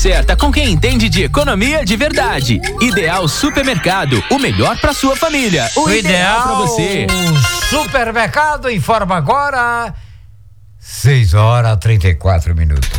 Certa com quem entende de economia de verdade. Ideal Supermercado, o melhor para sua família. O ideal para você. Supermercado informa agora 6h34.